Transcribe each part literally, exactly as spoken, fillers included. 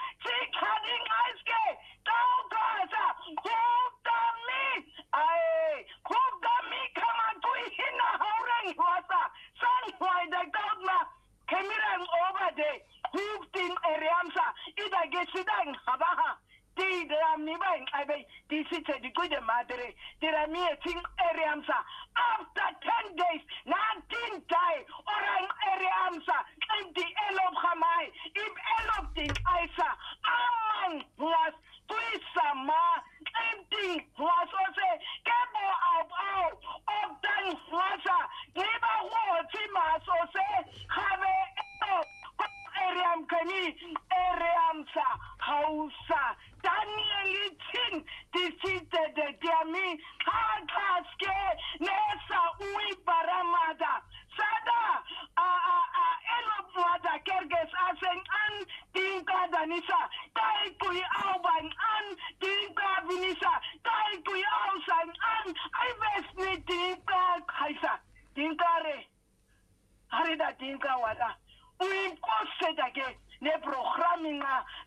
Chikading Ice Taugaza, Hugami, I Hugami Kamatui Hina Horang Wasa, Sunway the Dogma, Kamiran over there, Hugtin Ariamsa, Ida Gesidan, Habaha. Di dalam ni bang, abai di situ di kuda madre. Di dalam ting Ariamsa. After ten days, nineteen day orang Ariamsa. Im di elop hamai, im elop ting Aisa. Aman was tuisa ma. Im ting was ose kebo au au. Of dan wasa. Niba wo tima ose have elop. Ariam kani Ariamsa Hausa. Daniel Chin defeated the Diami Hakaske Nesa Ui Paramada Sada a a a Elop Wada Kerges Asen An Dinka Danisa Tai Kui Auban An Dinka Vinisa Tai Kui Ausan An Ivesni Dinka Kaisa Dinka Re Harida Dinka Wada Ui Kosedake ne programming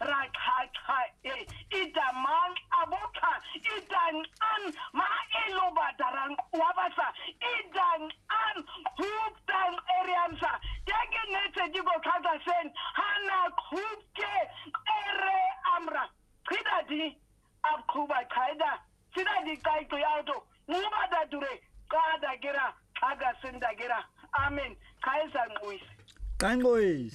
rakha e idaman aboka idan an ma eloba daran wabasa idan an huptan areamsa tege nete digo kaza sen hana hupke ere amra kidadi abkuba kaida sidadi kai to yaudo mubada dure kada gira kaga sinda gira amen kaisa nguis Kangois.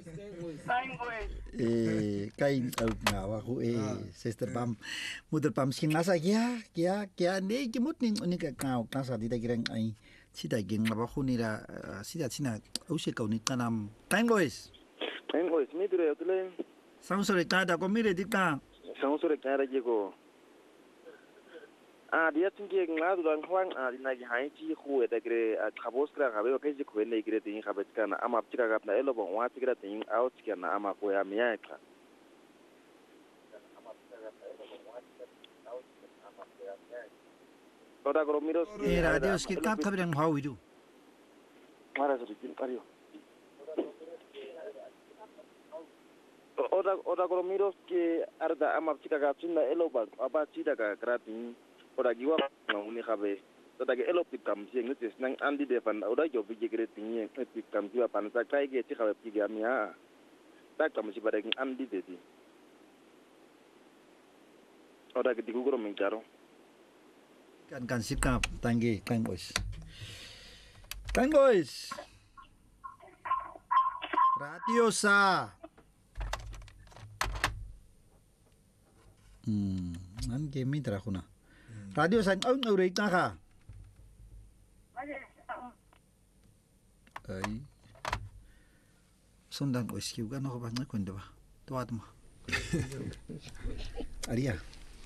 Kangois. Eh, kain out na ako eh sister Pam. Mother Pam skin nasa kya kya kya ne kimot ning unika kau nasa dita girang ai sida ging na ako nila sida sina use kau ni kanam. Kangois. Kangois mi dire utule. Sounds like kada ko mire dita. Sounds like kada jego. Ah, dia tinggi ngadu dan huang ah dinagi haiti khu eta gre khabos kra gabe kai je khwele gre tin khabet kana ama ptika gap na elo bon wa tikra tin out kana ama ko ya miya ka Oda gromiros eh radio skit kap thabirang hau idu mara so tin pario Oda oda gromiros ke arda ama ptika gap tin na elo ba aba tida ka kratin Ora giwa nguni khabe to dage elop tikam sieng nutis nang andi defan ora jo biji greting yang tikam jiwa pansa kai ge ti khabe tiga mia tak kam si bareng andi dedi ora ge digugro mengcaro kan kan sikap tangge kan boys kan boys radio sa hmm nan ge mi trakhuna Radio sang ông ngồi ta kha. Ai. Sundan ko skiu ga no ba na kunde ba. To atma. Aria.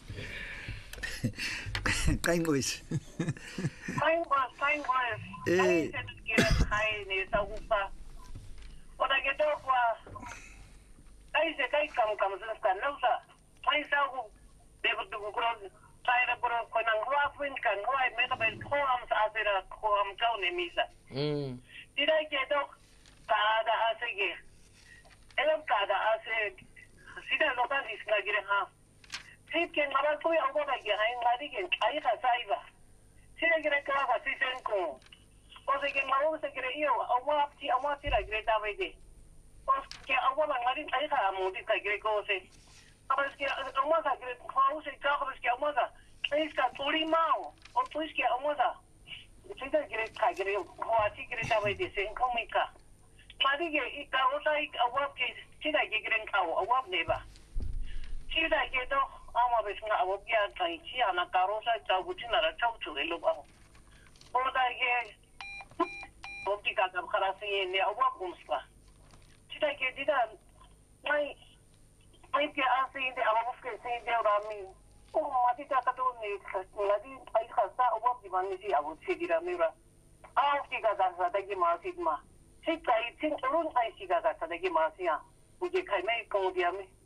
Kain boys. Kain boys, kain boys. Eh. Kira kai ni sa upa. Oda ke to kwa. Kai se kai kam kam sa kan no sa. Kai sa ku de bu ku ko Saya bro konang ruapin kan ruai mereka berkoam asira koam kau ni misa. Hmm. Tidak kedok kada asege. Elok kada aseg. Sida lokan isna gire ha. Sip ke ngabal koi angko lagi hai ngadi ke ai ka saiba. Sida gire ka ka sisen ko. Ose ke ngau se gire iyo awa ti awa ti la gire dawe de. Os ke awa ngadi ai ka amudi ka gire ko se. Abas que a moça que fala se carro que a moça está turimao ou tu que a moça tinha que que que o ati que estava dizendo como é que mas que e tá o sai a web que tinha que que entrar a web neba tinha que do ama vez na web que a tinha na caroça tá butina ra chau chu lo ba o da que o que ka ka khara se ne a web kumspa tinha que dida mai Ai que assim de a busca se de rami. O mati ta ta do ne ngadi ai khasa o bob di mani si abu se dira mira. Ah ki ga ga sa de ma si ma. Si kai tin urun ai si ga ga sa de ma si ya. Uje kai mai ko dia mi.